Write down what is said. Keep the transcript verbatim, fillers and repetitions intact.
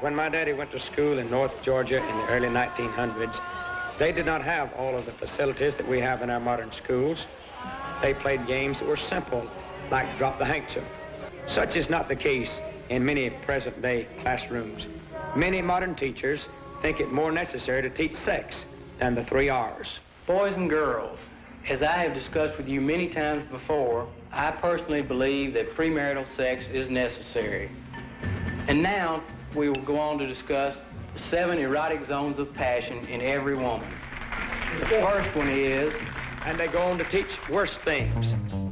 When my daddy went to school in North Georgia in the early nineteen hundreds, they did not have all of the facilities that we have in our modern schools. They played games that were simple, like drop the handkerchief. Such is not the case in many present-day classrooms. Many modern teachers think it more necessary to teach sex than the three R's. Boys and girls, as I have discussed with you many times before, I personally believe that premarital sex is necessary. And now we will go on to discuss the seven erotic zones of passion in every woman. The first one is... And they go on to teach worse things.